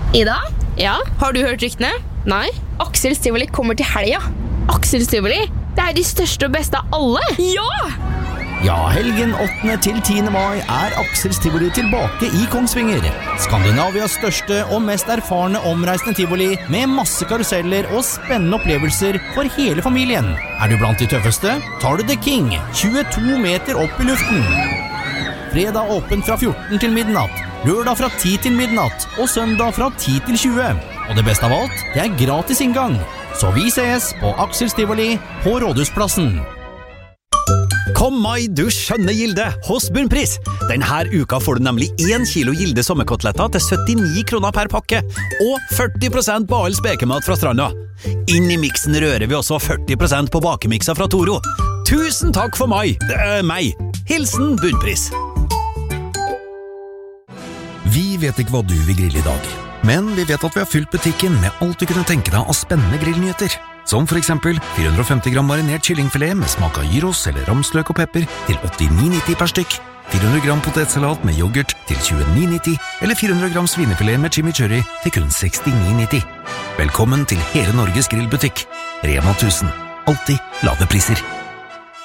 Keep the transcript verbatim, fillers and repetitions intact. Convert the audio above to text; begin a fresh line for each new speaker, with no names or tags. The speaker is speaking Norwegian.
Ida,
Ja?
har du hørt ryktene?
Nei?
Aksels Tivoli kommer til helga.
Aksels Tivoli? Det er de største og beste av alle!
Ja!
Ja, helgen åttende til tiende mai er Aksels Tivoli tilbake i Kongsvinger. Skandinavias største og mest erfarne omreisende tivoli med masse karuseller og spennende opplevelser for hele familien. Er du blant de tøffeste, tar du The King, tjueto meter opp i luften. Fredag åpen fra fjorten til midnatt, lørdag fra ti til midnatt og søndag fra ti til tjue. Og det beste av alt, det er gratis inngang. Så vi ses på Aksels Tivoli på Rådhusplassen.
Kom mai, du skjønne Gilde, hos Bunnpris. Denne uka får du nemlig én kilo Gilde sommerkoteletter til syttini kroner per pakke, og førti prosent på all spekemat fra stranda. Inn i miksen rører vi også førti prosent på bakemikser fra Toro. Tusen takk for mai, øh, meg. Hilsen Bunnpris.
Vi vet ikke hva du vil grille i dag, men vi vet at vi har fylt butikken med alt du kunne tenke deg av spennende grillnyheter. Som for eksempel fire hundre og femti gram marinert kyllingfilet med smak av gyros eller ramsløk og pepper til åttini nitti per stykk, fire hundre gram potetsalat med yoghurt til tjueni nitti, eller fire hundre gram svinefilet med chimichurri til kun sekstini nitti. Velkommen til hele Norges grillbutikk. Rema tusen. Alltid lave priser.